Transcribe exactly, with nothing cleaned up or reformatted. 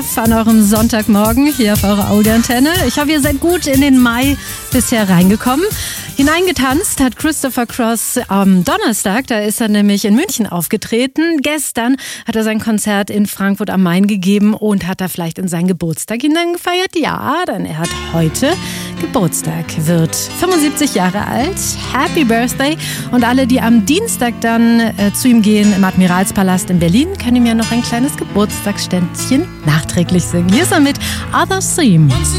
Love an eurem Sonntagmorgen hier auf eurer Audioantenne. Ich hoffe, ihr seid gut in den Mai bisher reingekommen. Hineingetanzt hat Christopher Cross am Donnerstag, da ist er nämlich in München aufgetreten. Gestern hat er sein Konzert in Frankfurt am Main gegeben und hat da vielleicht in seinen Geburtstag hineingefeiert. Ja, denn er hat heute Geburtstag, wird fünfundsiebzig Jahre alt. Happy Birthday! Und alle, die am Dienstag dann äh, zu ihm gehen im Admiralspalast in Berlin, können ihm ja noch ein kleines Geburtstagsständchen nachträglich singen. Hier ist er mit Other Theme.